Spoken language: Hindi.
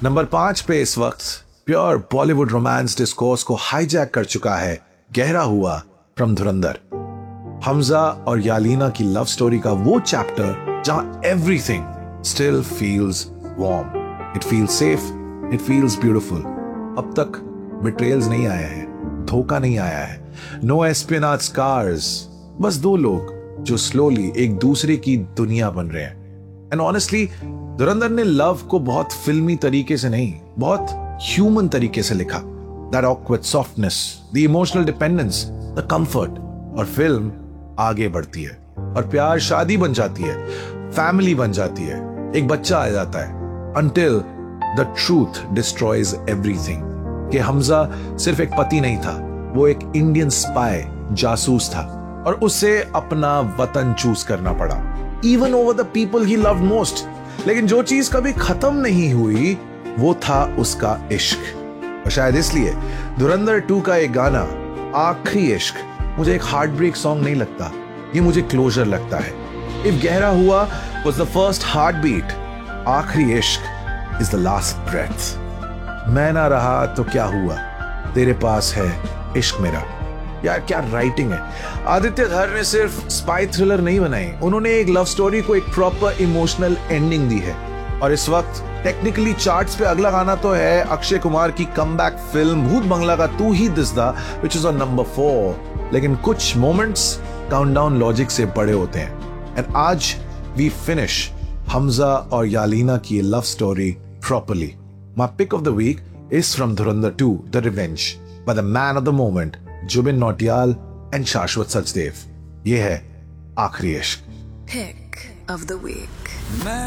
नंबर 5 पे इस वक्त प्योर बॉलीवुड रोमांस डिस्कोर्स को हाईजैक कर चुका है गहरा हुआ फ्रॉम धुरंधर। हमजा और यालीना की लव स्टोरी का वो चैप्टर जहां everything still feels warm, it feels safe, it feels beautiful. अब तक बिट्रेयल्स नहीं आया है, धोखा नहीं आया है, नो एस्पिनाज स्कार्स, बस दो लोग जो स्लोली एक दूसरे की दुनिया बन रहे हैं। एंड ऑनेस्टली धुरंधर ने लव को बहुत फिल्मी तरीके से नहीं, बहुत ह्यूमन तरीके से लिखा। That awkward softness, the emotional dependence, the comfort. और फिल्म आगे बढ़ती है और प्यार शादी बन जाती है, फैमिली बन जाती है, एक बच्चा आ जाता है। Until the truth destroys everything कि हमजा सिर्फ एक पति नहीं था, वो एक इंडियन स्पाई, जासूस था और उसे अपना वतन चूज करना पड़ा, even over the people he loved most. लेकिन जो चीज कभी खत्म नहीं हुई वो था उसका इश्क। और शायद इसलिए धुरंधर 2 का एक गाना आखिरी इश्क मुझे एक हार्ट ब्रेक सॉन्ग नहीं लगता, ये मुझे क्लोजर लगता है। इफ गहरा हुआ was the first heart beat, आखिरी इश्क इज द लास्ट ब्रेथ। मैं ना रहा तो क्या हुआ, तेरे पास है इश्क मेरा। यार क्या राइटिंग है। आदित्य धर ने सिर्फ स्पाई थ्रिलर नहीं बनाई, उन्होंने एक लव स्टोरी को एक प्रॉपर इमोशनल एंडिंग दी है। और इस वक्त टेक्निकली चार्ट्स पे अगला गाना तो है अक्षय कुमार की कमबैक फिल्म भूत बंगला का तू ही दिसदा, व्हिच इज ऑन नंबर 4। लेकिन कुछ मोमेंट्स काउंटडाउन लॉजिक से बड़े होते हैं। एंड आज वी फिनिश हमजा और यालीना की love story properly. My pick of the week is from Dhurandhar 2 the revenge by the man of the moment Zubin Nautiyal and शाश्वत सचदेव। ये है आखिरी इश्क। Pick of the week.